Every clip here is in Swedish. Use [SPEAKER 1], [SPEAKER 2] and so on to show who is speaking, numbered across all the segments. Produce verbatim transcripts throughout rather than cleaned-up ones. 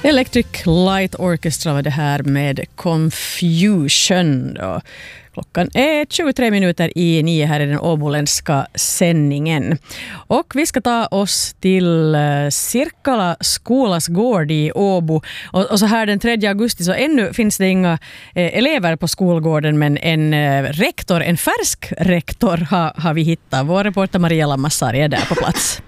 [SPEAKER 1] Electric Light Orchestra var det här med Confusion då. Klockan är tjugotre minuter i nio här i den åboländska sändningen. Och vi ska ta oss till Sirkkala skolas gård i Åbo. Och, och så här den tredje augusti så ännu finns det inga eh, elever på skolgården, men en eh, rektor, en färsk rektor har, har vi hittat. Vår reporter Maria Lammassari är där på plats.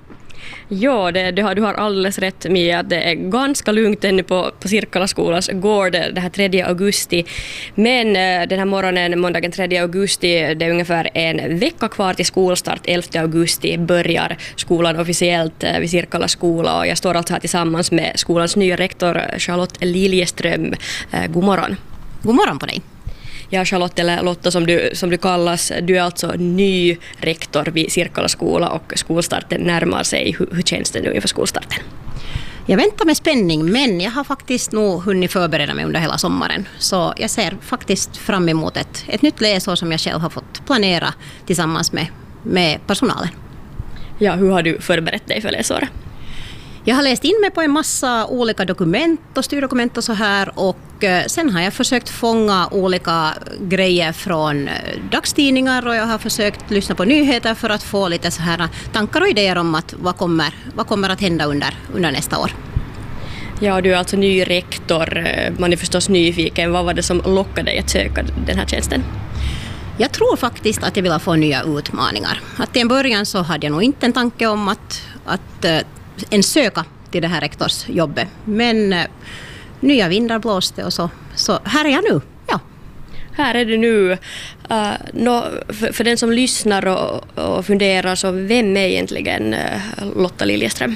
[SPEAKER 2] Ja, det, det har, du har alldeles rätt med att det är ganska lugnt ännu på, på Sirkkala skolas gård det här tredje augusti. Men eh, den här morgonen, måndagen tredje augusti, det är ungefär en vecka kvar till skolstart. elfte augusti börjar skolan officiellt eh, vid Sirkkala skola, och jag står alltså här tillsammans med skolans nya rektor Charlotte Liljeström. Eh, god morgon.
[SPEAKER 3] God morgon på dig.
[SPEAKER 2] Ja, Charlotte, eller Lotta som du, som du kallas, du är alltså ny rektor vid Sirkkala skola och skolstarten närmar sig. Hur, hur känns det nu inför skolstarten?
[SPEAKER 3] Jag väntar med spänning, men jag har faktiskt nog hunnit förbereda mig under hela sommaren. Så jag ser faktiskt fram emot ett, ett nytt läsår som jag själv har fått planera tillsammans med, med personalen.
[SPEAKER 2] Ja, hur har du förberett dig för läsåret?
[SPEAKER 3] Jag har läst in mig på en massa olika dokument och styrdokument och så här, och sen har jag försökt fånga olika grejer från dagstidningar, och jag har försökt lyssna på nyheter för att få lite så här tankar och idéer om att vad kommer, vad kommer att hända under, under nästa år.
[SPEAKER 2] Ja, du är alltså ny rektor. Man är förstås nyfiken. Vad var det som lockade dig att söka den här tjänsten?
[SPEAKER 3] Jag tror faktiskt att jag vill få nya utmaningar. Att till en början så hade jag nog inte en tanke om att, att en söka till det här rektorsjobbet. Men eh, nya vindar blåste, och så, så här är jag nu. Ja.
[SPEAKER 2] Här är du nu. Uh, no, för, för den som lyssnar och, och funderar, så vem är egentligen uh, Lotta Liljeström?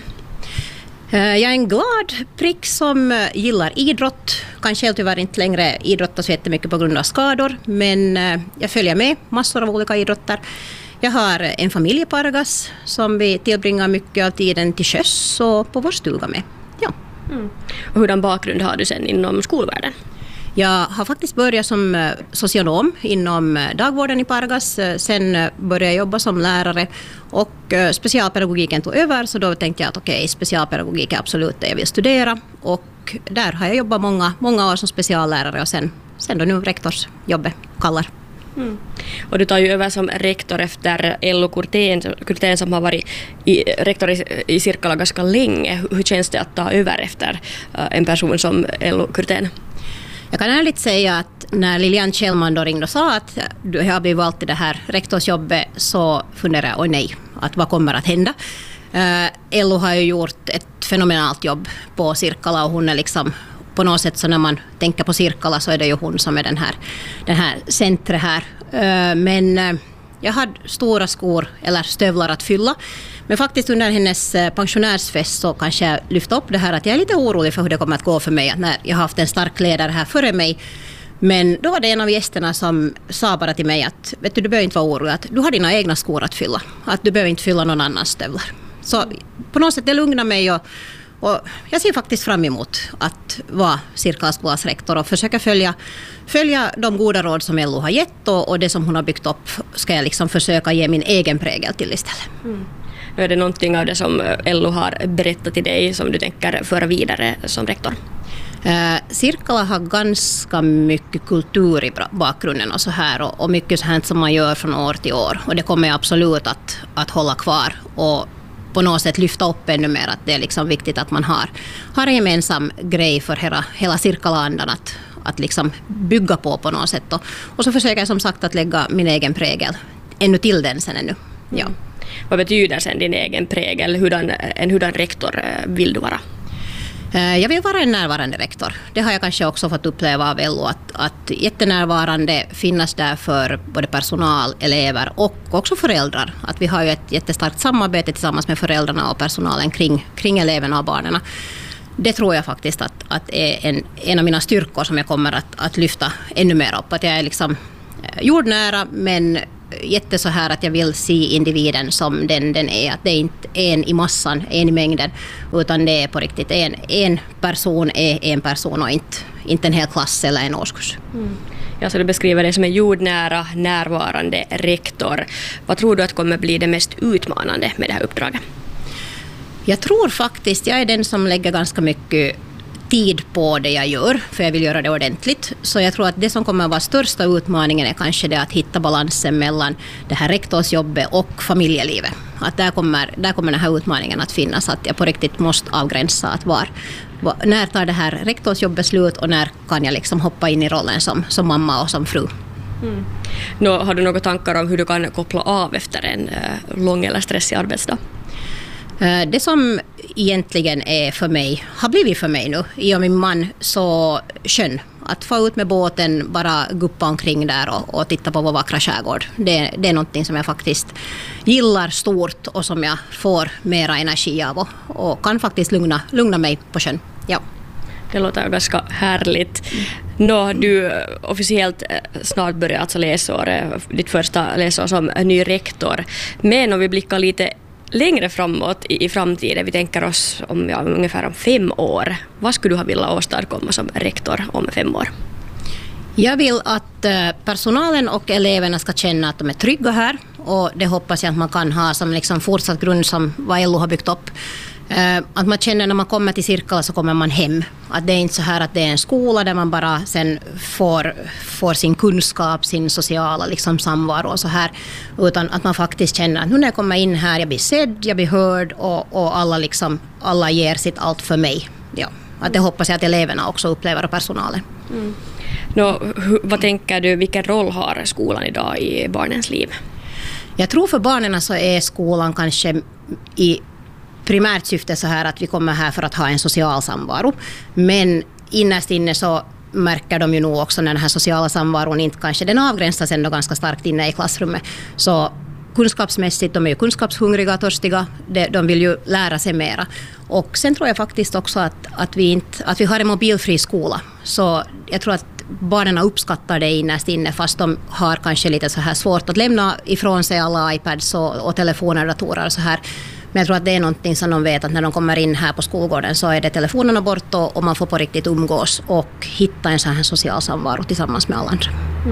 [SPEAKER 3] Uh, jag är en glad prick som uh, gillar idrott. Kan själv tyvärr inte längre idrotta så jättemycket på grund av skador. Men uh, jag följer med massor av olika idrotter. Jag har en familj i Pargas som vi tillbringar mycket av tiden till sjöss och på vår stuga med. Ja.
[SPEAKER 2] Mm. Och hurdan bakgrund har du sen inom skolvärlden?
[SPEAKER 3] Jag har faktiskt börjat som socionom inom dagvården i Pargas. Sen började jag jobba som lärare, och specialpedagogiken tog över, så då tänkte jag att okej, okay, specialpedagogik är absolut det jag vill studera. Och där har jag jobbat många, många år som speciallärare, och sen, sen då nu rektorsjobbet kallar.
[SPEAKER 2] Mm. Och du tar ju över som rektor efter Ello Kurtén, Kurtén som har varit i, rektor i, i Sirkkala ganska länge. Hur känns det att ta över efter uh, en person som Ello Kurtén?
[SPEAKER 3] Jag kan ärligt säga att när Lilian Kjellman då ringde och sa att du har blivit valt till det här rektorsjobbet, så funderade jag, oj nej, att vad kommer att hända? Uh, Ello har ju gjort ett fenomenalt jobb på Sirkkala, och hon är liksom på något sätt, så när man tänker på Sirkkala så är det ju hon som är den här, den här centret här. Men jag hade stora skor eller stövlar att fylla. Men faktiskt under hennes pensionärsfest så kanske jag lyfte upp det här att jag är lite orolig för hur det kommer att gå för mig. När jag har haft en stark ledare här före mig. Men då var det en av gästerna som sa bara till mig att vet du, du behöver inte vara orolig. Att du har dina egna skor att fylla. Att du behöver inte fylla någon annans stövlar. Så på något sätt det lugnar mig, och Och jag ser faktiskt fram emot att vara Sirkkala skolas rektor och försöka följa, följa de goda råd som Ello har gett, och, och det som hon har byggt upp ska jag liksom försöka ge min egen prägel till istället.
[SPEAKER 2] Mm. Är det någonting av det som Ello har berättat till dig som du tänker föra vidare som rektor?
[SPEAKER 3] Eh, Sirkkala har ganska mycket kultur i bakgrunden och så här, och, och mycket så här som man gör från år till år, och det kommer jag absolut att, att hålla kvar och på något sätt lyfta upp ännu mer, att det är liksom viktigt att man har, har en gemensam grej för hela, hela Sirkkala-andan att, att liksom bygga på på något sätt. Och, och så försöker jag som sagt att lägga min egen prägel ännu till den sen ännu. Ja.
[SPEAKER 2] Mm. Vad betyder sen din egen prägel? Hurdan, en hurdan rektor vill du vara?
[SPEAKER 3] Jag vill vara en närvarande rektor. Det har jag kanske också fått uppleva av Ello, att, att jättenärvarande finnas där för både personal, elever och också föräldrar. Att vi har ju ett jättestarkt samarbete tillsammans med föräldrarna och personalen kring, kring eleverna och barnen. Det tror jag faktiskt att, att är en, en av mina styrkor som jag kommer att, att lyfta ännu mer upp. Att jag är liksom jordnära, men jätte så här att jag vill se individen som den den är. Att det är inte en i massan, en i mängden, utan det är på riktigt en, en person är en person och inte, inte en hel klass eller en årskurs.
[SPEAKER 2] Mm. Ja, så du beskriver det som en jordnära, närvarande rektor. Vad tror du att kommer bli det mest utmanande med det här uppdraget?
[SPEAKER 3] Jag tror faktiskt, jag är den som lägger ganska mycket tid på det jag gör, för jag vill göra det ordentligt. Så jag tror att det som kommer att vara största utmaningen är kanske det att hitta balansen mellan det här rektorsjobbet och familjelivet. Att där kommer, där kommer den här utmaningen att finnas, att jag på riktigt måste avgränsa att var, var när tar det här rektorsjobbet slut och när kan jag liksom hoppa in i rollen som, som mamma och som fru.
[SPEAKER 2] Mm. Nå, har du några tankar om hur du kan koppla av efter en eh, lång eller stressig arbetsdag?
[SPEAKER 3] Det som egentligen är för mig, har blivit för mig nu, i och min man så skön. Att få ut med båten, bara guppa omkring där och, och titta på vår vackra skärgård. Det, det är någonting som jag faktiskt gillar stort och som jag får mera energi av och, och kan faktiskt lugna, lugna mig på sjön. Ja.
[SPEAKER 2] Det låter ganska härligt. Nå, du officiellt snart börjar alltså läsår, ditt första läsår som ny rektor. Men om vi blickar lite längre framåt i, i framtiden, vi tänker oss om ja, ungefär om fem år. Vad skulle du ha velat åstadkomma som rektor om fem år?
[SPEAKER 3] Jag vill att personalen och eleverna ska känna att de är trygga här, och det hoppas jag att man kan ha som liksom fortsatt grund som vad L O har byggt upp. Att man känner när man kommer till Sirkala så kommer man hem. Att det är inte så här att det är en skola där man bara sen får, får sin kunskap, sin sociala liksom samvaro och så här. Utan att man faktiskt känner att nu när jag kommer in här, jag blir sedd, jag blir hörd och, och alla, liksom, alla ger sitt allt för mig. Ja. Att det hoppas jag att eleverna också upplever och personalen.
[SPEAKER 2] Mm. Nå, hur, vad tänker du, vilken roll har skolan idag i barnens liv?
[SPEAKER 3] Jag tror för barnen så är skolan kanske i primärt syfte så här att vi kommer här för att ha en social samvaro. Men innerst inne så märker de ju nog också när den här sociala samvaron inte kanske, den avgränsas ändå ganska starkt inne i klassrummet. Så kunskapsmässigt, de är ju kunskapshungriga och törstiga, de, de vill ju lära sig mera. Och sen tror jag faktiskt också att, att, vi, inte, att vi har en mobilfri skola. Så jag tror att barnen uppskattar det innerst inne, fast de har kanske lite så här svårt att lämna ifrån sig alla iPads och, och telefoner och datorer och så här. Men jag tror att det är någonting som de vet att när de kommer in här på skolgården så är det telefonerna bort och, och man får på riktigt umgås och hitta en sån här social samvaro tillsammans med alla andra.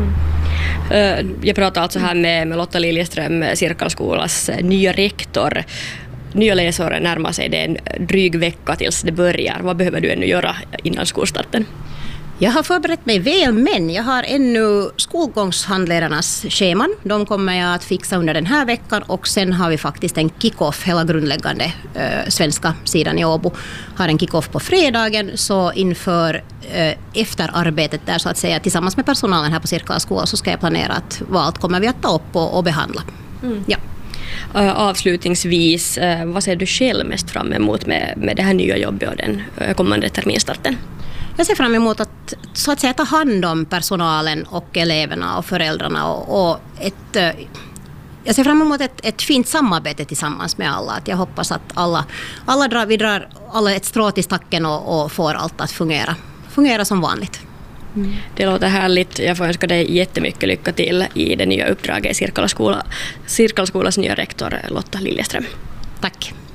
[SPEAKER 2] Mm. Jag pratar alltså här med, med Lotta Liljeström, Sirkalskolas nya rektor. Nya läsåret närmar sig, det en dryg vecka tills det börjar. Vad behöver du ännu göra innan skolstarten?
[SPEAKER 3] Jag har förberett mig väl, men jag har ännu skolgångshandledarnas scheman. De kommer jag att fixa under den här veckan, och sen har vi faktiskt en kick-off, hela grundläggande äh, svenska sidan i Åbo har en kick-off på fredagen, så inför äh, efterarbetet där så att säga tillsammans med personalen här på Sirkala skola så ska jag planera att vad allt kommer vi att ta upp och, och behandla. Mm. Ja.
[SPEAKER 2] Uh, avslutningsvis, uh, vad ser du själv mest fram emot med, med det här nya jobbet och den uh, kommande terminstarten?
[SPEAKER 3] Jag ser fram emot att, så att säga, ta hand om personalen och eleverna och föräldrarna. Och, och ett, jag ser fram emot ett, ett fint samarbete tillsammans med alla. Att jag hoppas att alla, alla drar, vi drar alla ett strå till stacken och, och får allt att fungera, fungera som vanligt.
[SPEAKER 2] Mm. Det låter härligt. Jag får önska dig jättemycket lycka till i det nya uppdraget i Sirkala skola, Sirkala skolas nya rektor Lotta Liljeström.
[SPEAKER 3] Tack.